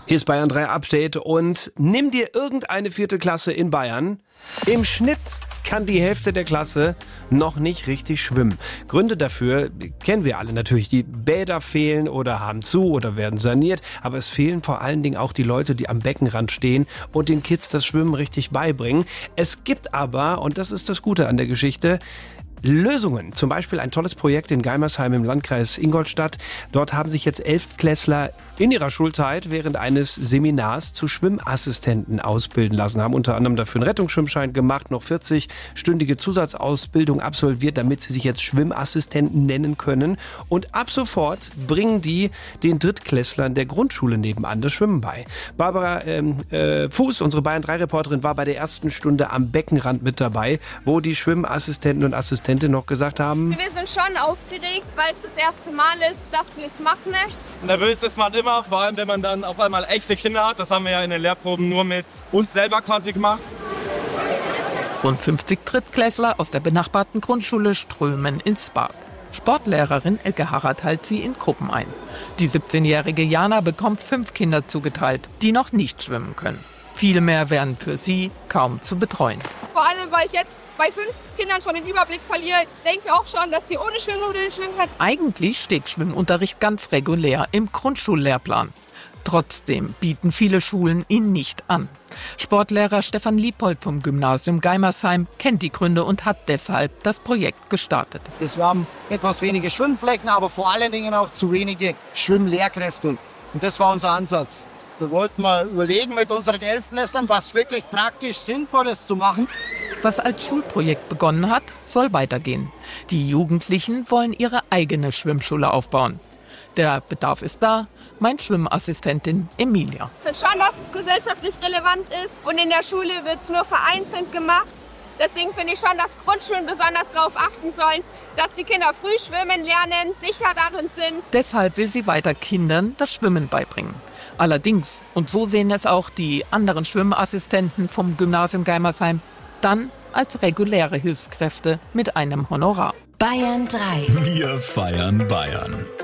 Hier ist Bayern 3 Update und nimm dir irgendeine 4. Klasse in Bayern. Im Schnitt kann die Hälfte der Klasse noch nicht richtig schwimmen. Gründe dafür kennen wir alle natürlich. Die Bäder fehlen oder haben zu oder werden saniert. Aber es fehlen vor allen Dingen auch die Leute, die am Beckenrand stehen und den Kids das Schwimmen richtig beibringen. Es gibt aber, und das ist das Gute an der Geschichte, Lösungen. Zum Beispiel ein tolles Projekt in Geimersheim im Landkreis Ingolstadt. Dort haben sich jetzt 11-Klässler in ihrer Schulzeit während eines Seminars zu Schwimmassistenten ausbilden lassen. Haben unter anderem dafür einen Rettungsschwimmschein gemacht, noch 40-stündige Zusatzausbildung absolviert, damit sie sich jetzt Schwimmassistenten nennen können. Und ab sofort bringen die den Drittklässlern der Grundschule nebenan das Schwimmen bei. Barbara Fuß, unsere Bayern 3-Reporterin, war bei der ersten Stunde am Beckenrand mit dabei, wo die Schwimmassistenten und Assistenten noch gesagt haben: Wir sind schon aufgeregt, weil es das erste Mal ist, dass wir es machen möchten. Nervös ist man immer, vor allem wenn man dann auf einmal echte Kinder hat. Das haben wir ja in den Lehrproben nur mit uns selber quasi gemacht. Rund 50 Drittklässler aus der benachbarten Grundschule strömen ins Bad. Sportlehrerin Elke Harrat teilt sie in Gruppen ein. Die 17-jährige Jana bekommt 5 Kinder zugeteilt, die noch nicht schwimmen können. Viel mehr wären für sie kaum zu betreuen. Vor allem, weil ich jetzt bei 5 Kindern schon den Überblick verliere, denke auch schon, dass sie ohne Schwimmnudeln schwimmen können. Eigentlich steht Schwimmunterricht ganz regulär im Grundschullehrplan. Trotzdem bieten viele Schulen ihn nicht an. Sportlehrer Stefan Liepold vom Gymnasium Geimersheim kennt die Gründe und hat deshalb das Projekt gestartet. Wir haben etwas wenige Schwimmflächen, aber vor allen Dingen auch zu wenige Schwimmlehrkräfte. Und das war unser Ansatz. Wir wollten mal überlegen mit unseren 11-Klässlern, was wirklich praktisch sinnvoll ist zu machen. Was als Schulprojekt begonnen hat, soll weitergehen. Die Jugendlichen wollen ihre eigene Schwimmschule aufbauen. Der Bedarf ist da, meint Schwimmassistentin Emilia. Ich finde schon, dass es gesellschaftlich relevant ist und in der Schule wird es nur vereinzelt gemacht. Deswegen finde ich schon, dass Grundschulen besonders darauf achten sollen, dass die Kinder früh schwimmen lernen, sicher darin sind. Deshalb will sie weiter Kindern das Schwimmen beibringen. Allerdings, und so sehen es auch die anderen Schwimmassistenten vom Gymnasium Geimersheim, dann als reguläre Hilfskräfte mit einem Honorar. Bayern 3. Wir feiern Bayern.